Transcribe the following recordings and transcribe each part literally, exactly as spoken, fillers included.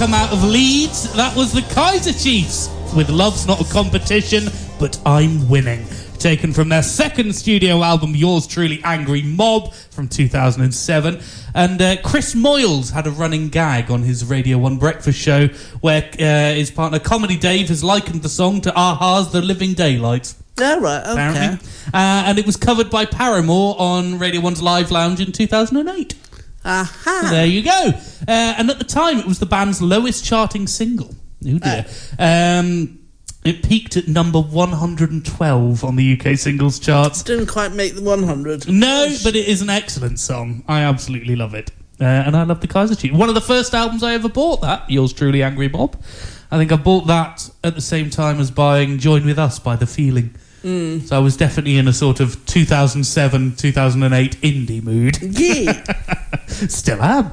come out of Leeds. That was the Kaiser Chiefs with Love's Not a Competition, But I'm Winning. Taken from their second studio album, Yours Truly, Angry Mob, from two thousand seven. And uh, Chris Moyles had a running gag on his Radio one breakfast show where uh, his partner Comedy Dave has likened the song to a-ha's The Living Daylights. Oh, right, okay. Apparently. Uh, and it was covered by Paramore on Radio one's Live Lounge in two thousand eight. Aha. So there you go. Uh, and at the time, it was the band's lowest charting single. Oh dear. Oh. Um, it peaked at number one hundred twelve on the U K singles charts. Didn't quite make the one hundred. No, but it is an excellent song. I absolutely love it. Uh, and I love the Kaiser Chiefs. One of the first albums I ever bought, that, Yours Truly, Angry Mob. I think I bought that at the same time as buying Join With Us by The Feeling. Mm. So I was definitely in a sort of two thousand seven, two thousand eight indie mood. Yeah. Still am.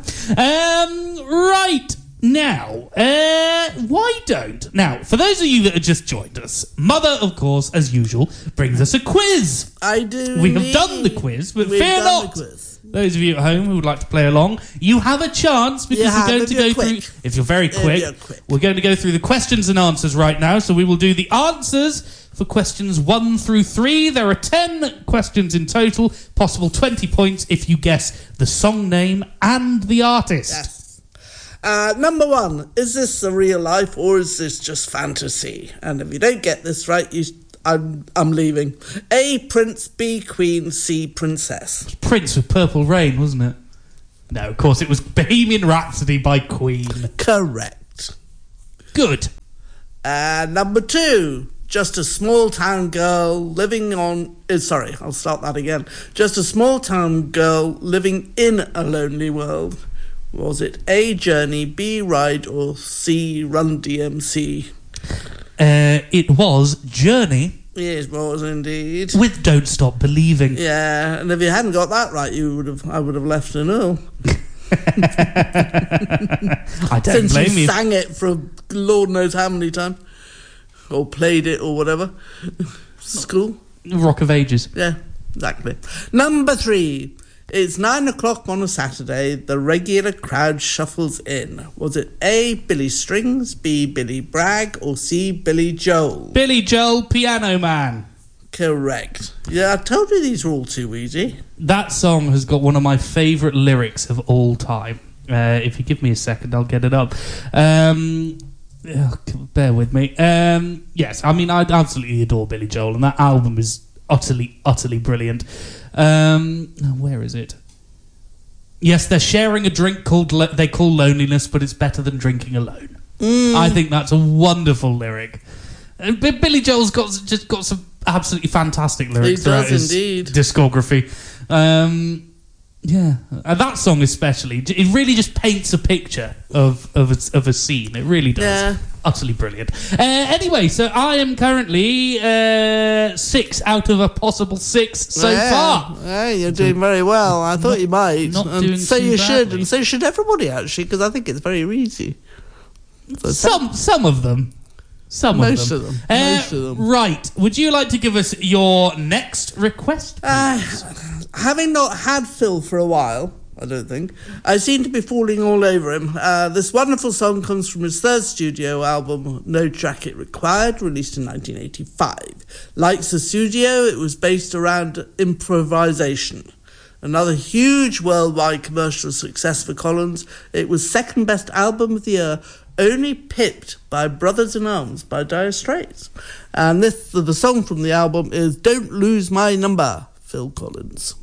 Um, right. Now, uh, why don't... Now, for those of you that have just joined us, Mother, of course, as usual, brings us a quiz. I do We indeed. have done the quiz, but We've fear done not. the quiz. Those of you at home who would like to play along, you have a chance because You we're have going if to you're go quick. through... If you're very If quick, you're quick. we're going to go through the questions and answers right now. So we will do the answers for questions one through three. There are ten questions in total, possible twenty points if you guess the song name and the artist. Yes. Uh, number one, is this the real life or is this just fantasy? And if you don't get this right, you, I'm, I'm leaving. A, Prince, B, Queen, C, Princess. Prince with Purple Rain, wasn't it? No, of course, it was Bohemian Rhapsody by Queen. Correct. Good. Uh, number two, just a small town girl living on... Uh, sorry, I'll start that again. Just a small town girl living in a lonely world. Was it A, Journey, B, Ride, or C, Run D M C? Uh, it was Journey Yes, it was indeed. with Don't Stop Believing. Yeah, and if you hadn't got that right, you would have. I would have left a no. I don't Since blame you you. sang it for Lord knows how many times, or played it or whatever. School. Rock of Ages. Yeah, exactly. Number three. It's nine o'clock on a Saturday. The regular crowd shuffles in. Was it A, Billy Strings, B, Billy Bragg, or C, Billy Joel? Billy Joel, Piano Man. Correct. Yeah, I told you these were all too easy. That song has got one of my favourite lyrics of all time. Uh, if you give me a second, I'll get it up. Um, oh, bear with me. Um, yes, I mean, I absolutely adore Billy Joel, and that album is utterly, utterly brilliant. Um, where is it? Yes, they're sharing a drink called lo- they call loneliness, but it's better than drinking alone. Mm. I think that's a wonderful lyric. And B- Billy Joel's got just got some absolutely fantastic lyrics He throughout does his indeed. discography. Um, yeah, and that song especially, it really just paints a picture of of a, of a scene. It really does. Yeah. Utterly brilliant. Uh, anyway, so I am currently uh, six out of a possible six so yeah. far. Yeah, you're doing very well. I thought Not- you might. not and doing so too you should, badly. and so should everybody, actually, because I think it's very easy. So Some some of them. Some Most of them. of them. Uh, Most of them. Right. Would you like to give us your next request, Uh, please? having not had Phil for a while, I don't think, I seem to be falling all over him. Uh, this wonderful song comes from his third studio album, No Jacket Required, released in nineteen eighty-five. Like Sussudio, it was based around improvisation. Another huge worldwide commercial success for Collins. It was second best album of the year, only pipped by Brothers in Arms by Dire Straits. And this, the song from the album is Don't Lose My Number, Phil Collins.